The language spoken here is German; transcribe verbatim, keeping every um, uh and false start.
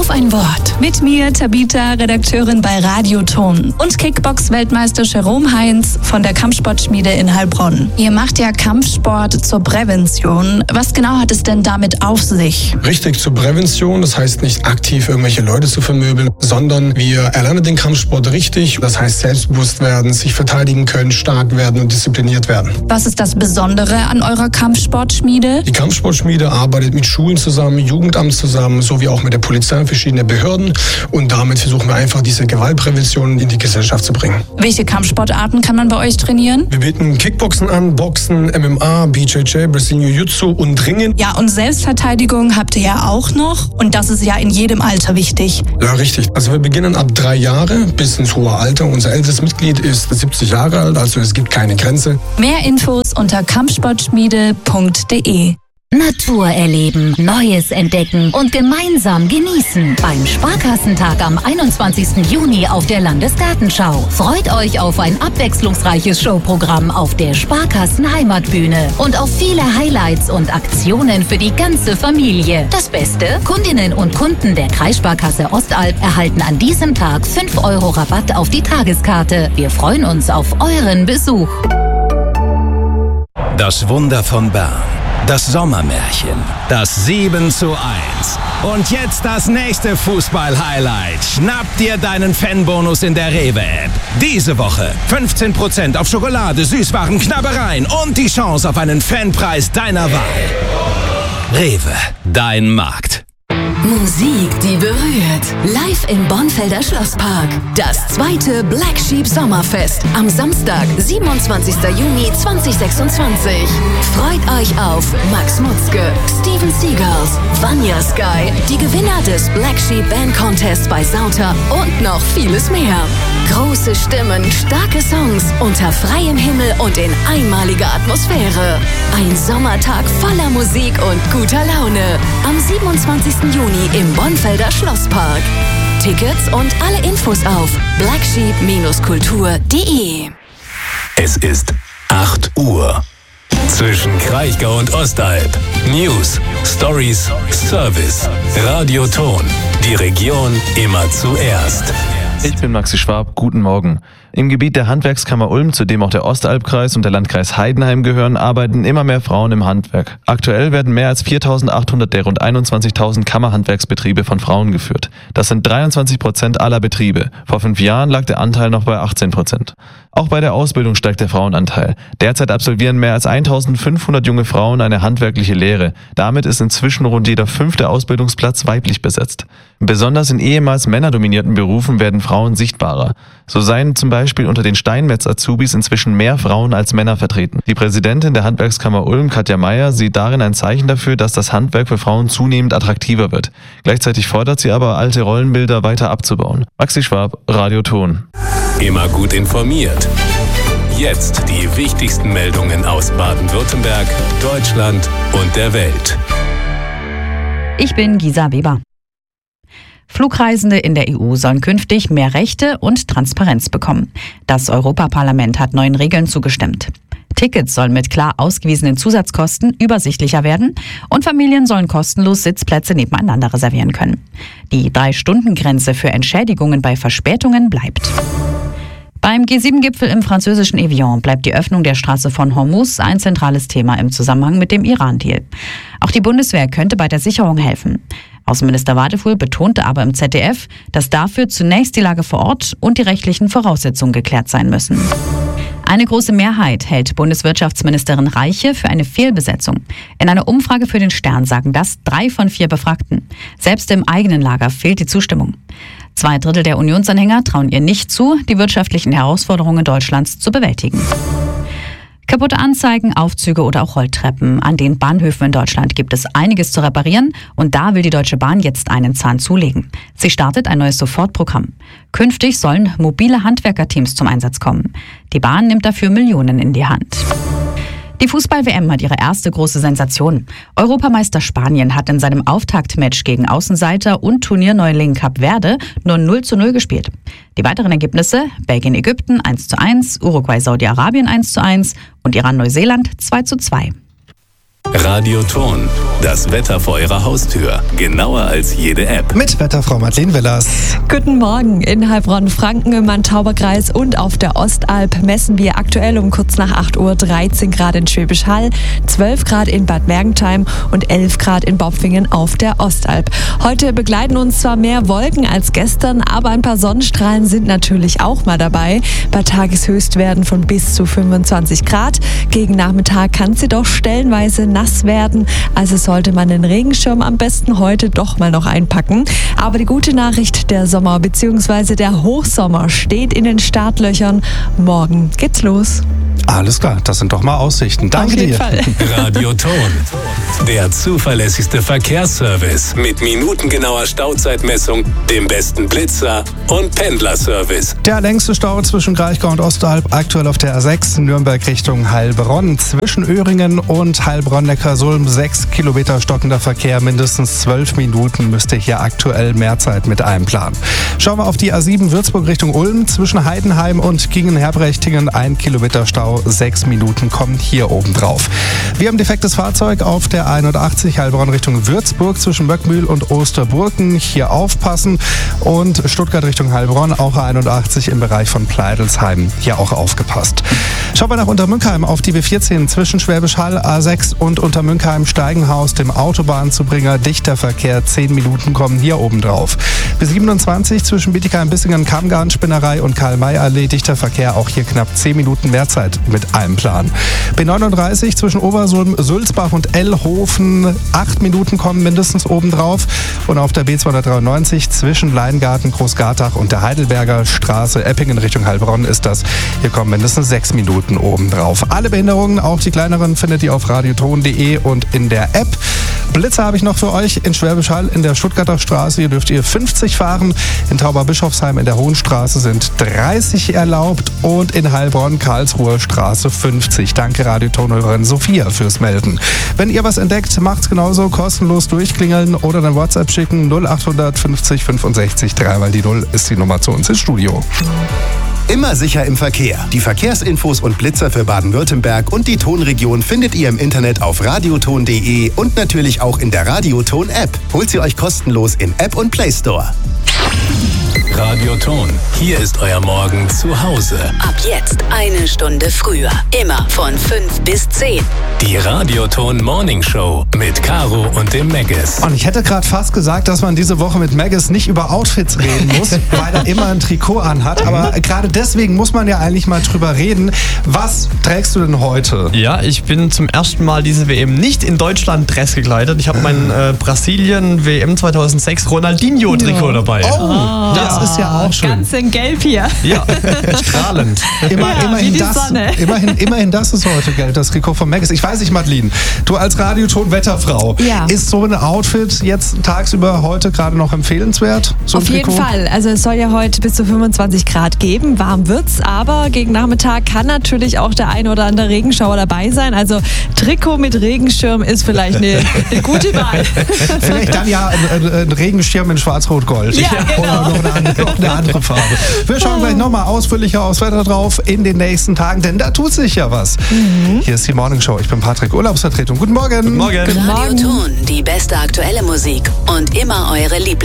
auf ein Wort. Mit mir, Tabita, Redakteurin bei Radioton. Und Kickbox-Weltmeister Jerome Heinz von der Kampfsportschmiede in Heilbronn. Ihr macht ja Kampfsport zur Prävention. Was genau hat es denn damit auf sich? Richtig, zur Prävention. Das heißt nicht aktiv irgendwelche Leute zu vermöbeln, sondern wir erlernen den Kampfsport richtig. Das heißt selbstbewusst werden, sich verteidigen können, stark werden und diszipliniert werden. Was ist das Besondere an eurer Kampfsportschmiede? Die Kampfsportschmiede arbeitet mit Schulen zusammen, Jugendamt zusammen, sowie auch mit der Polizei und verschiedenen Behörden. Und damit versuchen wir einfach, diese Gewaltprävention in die Gesellschaft zu bringen. Welche Kampfsportarten kann man bei euch trainieren? Wir bieten Kickboxen an, Boxen, M M A, B J J, Brazilian Jiu-Jitsu und Ringen. Ja, und Selbstverteidigung habt ihr ja auch noch. Und das ist ja in jedem Alter wichtig. Ja, richtig. Also wir beginnen ab drei Jahre bis ins hohe Alter. Unser ältestes Mitglied ist siebzig Jahre alt, also es gibt keine Grenze. Mehr Infos unter kampfsportschmiede punkt de. Natur erleben, Neues entdecken und gemeinsam genießen. Beim Sparkassentag am einundzwanzigsten Juni auf der Landesgartenschau. Freut euch auf ein abwechslungsreiches Showprogramm auf der Sparkassen Heimatbühne und auf viele Highlights und Aktionen für die ganze Familie. Das Beste? Kundinnen und Kunden der Kreissparkasse Ostalb erhalten an diesem Tag fünf Euro Rabatt auf die Tageskarte. Wir freuen uns auf euren Besuch. Das Wunder von Bern. Das Sommermärchen, das sieben zu eins. Und jetzt das nächste Fußball-Highlight. Schnapp dir deinen Fanbonus in der Rewe-App. Diese Woche fünfzehn Prozent auf Schokolade, Süßwaren, Knabbereien und die Chance auf einen Fanpreis deiner Wahl. Rewe, dein Markt. Musik, die berührt. Live im Bonfelder Schlosspark. Das zweite Black Sheep Sommerfest. Am Samstag, siebenundzwanzigsten Juni zweitausendsechsundzwanzig. Freut euch auf Max Mutzke, Steven Seagulls, Vanya Sky, die Gewinner des Black Sheep Band Contest bei Sauter und noch vieles mehr. Große Stimmen, starke Songs, unter freiem Himmel und in einmaliger Atmosphäre. Ein Sommertag voller Musik und guter Laune. Am siebenundzwanzigsten Juni im Bonfelder Schlosspark. Tickets und alle Infos auf black sheep Bindestrich kultur punkt de. Es ist acht Uhr. Zwischen Kraichgau und Ostalb. News, Stories, Service. Radioton. Die Region immer zuerst. Ich bin Maxi Schwab, guten Morgen. Im Gebiet der Handwerkskammer Ulm, zu dem auch der Ostalbkreis und der Landkreis Heidenheim gehören, arbeiten immer mehr Frauen im Handwerk. Aktuell werden mehr als viertausendachthundert der rund einundzwanzigtausend Kammerhandwerksbetriebe von Frauen geführt. Das sind dreiundzwanzig Prozent aller Betriebe. Vor fünf Jahren lag der Anteil noch bei achtzehn Prozent. Auch bei der Ausbildung steigt der Frauenanteil. Derzeit absolvieren mehr als eintausendfünfhundert junge Frauen eine handwerkliche Lehre. Damit ist inzwischen rund jeder fünfte Ausbildungsplatz weiblich besetzt. Besonders in ehemals männerdominierten Berufen werden Frauen sichtbarer. So seien zum Beispiel unter den Steinmetz-Azubis inzwischen mehr Frauen als Männer vertreten. Die Präsidentin der Handwerkskammer Ulm, Katja Meyer, sieht darin ein Zeichen dafür, dass das Handwerk für Frauen zunehmend attraktiver wird. Gleichzeitig fordert sie aber, alte Rollenbilder weiter abzubauen. Maxi Schwab, Radioton. Immer gut informiert. Jetzt die wichtigsten Meldungen aus Baden-Württemberg, Deutschland und der Welt. Ich bin Gisa Weber. Flugreisende in der E U sollen künftig mehr Rechte und Transparenz bekommen. Das Europaparlament hat neuen Regeln zugestimmt. Tickets sollen mit klar ausgewiesenen Zusatzkosten übersichtlicher werden und Familien sollen kostenlos Sitzplätze nebeneinander reservieren können. Die Drei-Stunden-Grenze für Entschädigungen bei Verspätungen bleibt. Beim G sieben Gipfel im französischen Evian bleibt die Öffnung der Straße von Hormuz ein zentrales Thema im Zusammenhang mit dem Iran-Deal. Auch die Bundeswehr könnte bei der Sicherung helfen. Außenminister Wadefuhl betonte aber im Z D F, dass dafür zunächst die Lage vor Ort und die rechtlichen Voraussetzungen geklärt sein müssen. Eine große Mehrheit hält Bundeswirtschaftsministerin Reiche für eine Fehlbesetzung. In einer Umfrage für den Stern sagen das drei von vier Befragten. Selbst im eigenen Lager fehlt die Zustimmung. Zwei Drittel der Unionsanhänger trauen ihr nicht zu, die wirtschaftlichen Herausforderungen Deutschlands zu bewältigen. Kaputte Anzeigen, Aufzüge oder auch Rolltreppen. An den Bahnhöfen in Deutschland gibt es einiges zu reparieren und da will die Deutsche Bahn jetzt einen Zahn zulegen. Sie startet ein neues Sofortprogramm. Künftig sollen mobile Handwerkerteams zum Einsatz kommen. Die Bahn nimmt dafür Millionen in die Hand. Die Fußball-W M hat ihre erste große Sensation. Europameister Spanien hat in seinem Auftaktmatch gegen Außenseiter und Turnierneuling Kap Verde nur null zu null gespielt. Die weiteren Ergebnisse: Belgien-Ägypten eins zu eins, Uruguay-Saudi-Arabien eins zu eins und Iran-Neuseeland zwei zu zwei. Radioton, das Wetter vor Ihrer Haustür. Genauer als jede App. Mit Wetterfrau Madeleine Willers. Guten Morgen. In Heilbronn-Franken im Main-Tauber-Kreis und auf der Ostalb messen wir aktuell um kurz nach acht Uhr dreizehn Grad in Schwäbisch Hall, zwölf Grad in Bad Mergentheim und elf Grad in Bopfingen auf der Ostalb. Heute begleiten uns zwar mehr Wolken als gestern, aber ein paar Sonnenstrahlen sind natürlich auch mal dabei. Bei Tageshöchstwerten von bis zu fünfundzwanzig Grad. Gegen Nachmittag kann es jedoch stellenweise nass werden, also sollte man den Regenschirm am besten heute doch mal noch einpacken. Aber die gute Nachricht, der Sommer bzw. der Hochsommer steht in den Startlöchern. Morgen geht's los. Alles klar, das sind doch mal Aussichten. Danke Auf jeden dir. Fall. Radioton, der zuverlässigste Verkehrsservice mit minutengenauer Stauzeitmessung, dem besten Blitzer und Pendlerservice. Der längste Stau zwischen Kraichgau und Ostalb aktuell auf der A sechs, Nürnberg Richtung Heilbronn. Zwischen Öhringen und Heilbronn-Neckarsulm sechs Kilometer stockender Verkehr, mindestens zwölf Minuten müsste hier aktuell mehr Zeit mit einplanen. Schauen wir auf die A sieben Würzburg Richtung Ulm. Zwischen Heidenheim und Gingen-Herbrechtingen ein Kilometer Stau, sechs Minuten kommen hier oben drauf. Wir haben defektes Fahrzeug auf der einundachtzig Heilbronn Richtung Würzburg zwischen Möckmühl und Osterburgen. Hier aufpassen. Und Stuttgart Richtung Heilbronn, auch einundachtzig im Bereich von Pleidelsheim. Hier auch aufgepasst. Schauen wir nach Untermünkheim auf die B vierzehn zwischen Schwäbisch Hall, A sechs und Untermünkheim Steigenhaus, dem Autobahnzubringer. Dichter Verkehr, zehn Minuten kommen hier oben drauf. B siebenundzwanzig zwischen Bietigheim-Bissingen, Kammgarn-Spinnerei und Karl-May-Allee. Dichter Verkehr, auch hier knapp zehn Minuten mehr Zeit mit einem Plan. B neununddreißig zwischen Obersulm, Sulzbach und Ellhofen. Acht Minuten kommen mindestens oben drauf. Und auf der B zweihundertdreiundneunzig zwischen Leingarten, Großgartach und der Heidelberger Straße, Eppingen Richtung Heilbronn ist das. Hier kommen mindestens sechs Minuten oben drauf. Alle Behinderungen, auch die kleineren, findet ihr auf radioton punkt de und in der App. Blitzer habe ich noch für euch in Schwäbisch Hall in der Stuttgarter Straße. Hier dürft ihr fünfzig fahren. In Tauberbischofsheim in der Hohenstraße sind dreißig erlaubt und in Heilbronn, Karlsruher Straße fünfzig. Danke Radiotonhörerin Sophia fürs Melden. Wenn ihr was entdeckt, macht's genauso. Kostenlos durchklingeln oder dann WhatsApp schicken. null acht fünfzig fünfundsechzig drei, weil die null ist die Nummer zu uns ins Studio. Immer sicher im Verkehr. Die Verkehrsinfos und Blitzer für Baden-Württemberg und die Tonregion findet ihr im Internet auf radioton punkt de und natürlich auch in der Radioton-App. Holt sie euch kostenlos in App und Play Store. Radioton, hier ist euer Morgen zu Hause. Ab jetzt eine Stunde früher. Immer von fünf bis zehn. Die Radioton Morning Show mit Caro und dem Maggis. Und ich hätte gerade fast gesagt, dass man diese Woche mit Maggis nicht über Outfits reden muss, weil er immer ein Trikot anhat. Aber gerade deswegen muss man ja eigentlich mal drüber reden. Was trägst du denn heute? Ja, ich bin zum ersten Mal diese W M nicht in Deutschland Dress gekleidet. Ich habe mein äh, Brasilien-W M zweitausendsechs Ronaldinho-Trikot ja. dabei. Oh, das ist ja auch schön. Ganz in Gelb hier. Ja, strahlend. Immer, ja, immerhin, wie die das, Sonne. immerhin, immerhin das ist heute Geld, das Trikot von Maggis. Ich weiß nicht, Madeleine, du als Radioton-Wetterfrau, ja. ist so ein Outfit jetzt tagsüber heute gerade noch empfehlenswert? So Auf jeden Trikot? Fall. Also es soll ja heute bis zu fünfundzwanzig Grad geben. Warm wird's, aber gegen Nachmittag kann natürlich auch der ein oder andere Regenschauer dabei sein. Also Trikot mit Regenschirm ist vielleicht eine, eine gute Wahl. Vielleicht dann ja ein, ein Regenschirm in Schwarz-Rot-Gold. Ja, genau. Oder noch eine, andere, noch eine andere Farbe. Wir schauen gleich nochmal ausführlicher aufs Wetter drauf in den nächsten Tagen, denn da tut sich ja was. Mhm. Hier ist die Morning Show. Ich bin Patrick, Urlaubsvertretung. Guten Morgen. Guten Morgen. Radioton, die beste aktuelle Musik und immer eure Lieblings